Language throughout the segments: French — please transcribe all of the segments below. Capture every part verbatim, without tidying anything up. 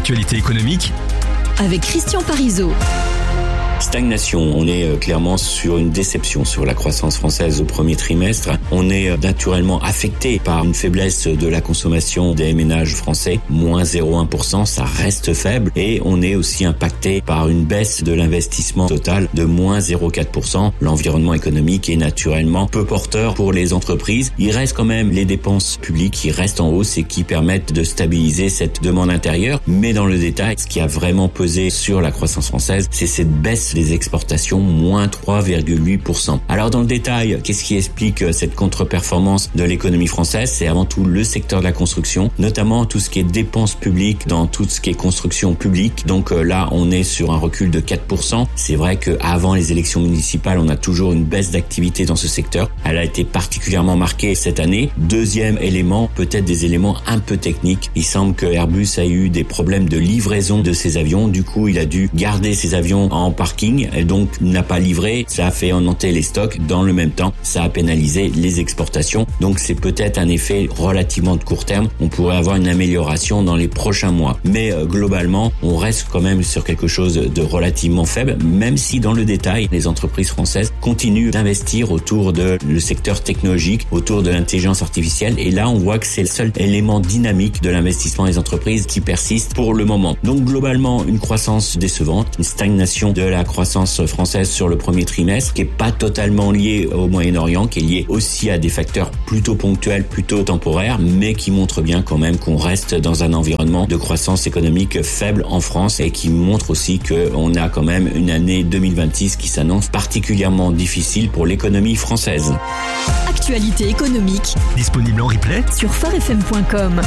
l'actualité économique avec Christian Parizeau. Stagnation, on est clairement sur une déception sur la croissance française au premier trimestre. On est naturellement affecté par une faiblesse de la consommation des ménages français, moins zéro virgule un pour cent, ça reste faible. Et on est aussi impacté par une baisse de l'investissement total de moins zéro virgule quatre pour cent. L'environnement économique est naturellement peu porteur pour les entreprises. Il reste quand même les dépenses publiques qui restent en hausse et qui permettent de stabiliser cette demande intérieure. Mais dans le détail, ce qui a vraiment pesé sur la croissance française, c'est cette baisse des exportations, moins trois virgule huit pour cent. Alors dans le détail, qu'est-ce qui explique cette contre-performance de l'économie française? C'est avant tout le secteur de la construction, notamment tout ce qui est dépenses publiques dans tout ce qui est construction publique. Donc là, on est sur un recul de quatre pour cent. C'est vrai qu'avant les élections municipales, on a toujours une baisse d'activité dans ce secteur. Elle a été particulièrement marquée cette année. Deuxième élément, peut-être des éléments un peu techniques. Il semble que Airbus a eu des problèmes de livraison de ses avions. Du coup, il a dû garder ses avions en parking et donc n'a pas livré. Ça a fait augmenter les stocks. Dans le même temps, ça a pénalisé les exportations. Donc c'est peut-être un effet relativement de court terme. On pourrait avoir une amélioration dans les prochains mois. Mais euh, globalement, on reste quand même sur quelque chose de relativement faible, même si dans le détail, les entreprises françaises continuent d'investir autour de le secteur technologique, autour de l'intelligence artificielle. Et là, on voit que c'est le seul élément dynamique de l'investissement des entreprises qui persiste pour le moment. Donc globalement, une croissance décevante, une stagnation de la croissance française sur le premier trimestre, qui est pas totalement liée au Moyen-Orient, qui est liée aussi à des facteurs plutôt ponctuels, plutôt temporaires, mais qui montre bien quand même qu'on reste dans un environnement de croissance économique faible en France et qui montre aussi qu'on a quand même une année deux mille vingt-six qui s'annonce particulièrement difficile pour l'économie française. Actualité économique, disponible en replay sur phare f m point com.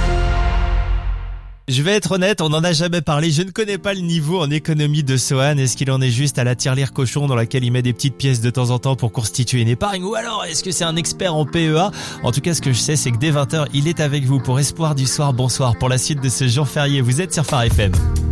Je vais être honnête, on n'en a jamais parlé. Je ne connais pas le niveau en économie de Sohan. Est-ce qu'il en est juste à la tirelire cochon dans laquelle il met des petites pièces de temps en temps pour constituer une épargne? Ou alors, est-ce que c'est un expert en P E A? En tout cas, ce que je sais, c'est que dès vingt heures, il est avec vous pour Espoir du soir. Bonsoir pour la suite de ce jour férié. Vous êtes sur Phare F M.